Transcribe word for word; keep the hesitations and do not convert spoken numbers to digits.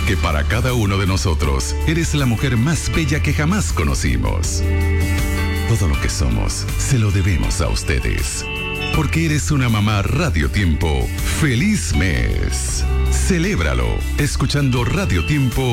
porque para cada uno de nosotros eres la mujer más bella que jamás conocimos. Todo lo que somos se lo debemos a ustedes, porque eres una mamá Radio Tiempo. ¡Feliz mes! Celébralo escuchando Radio Tiempo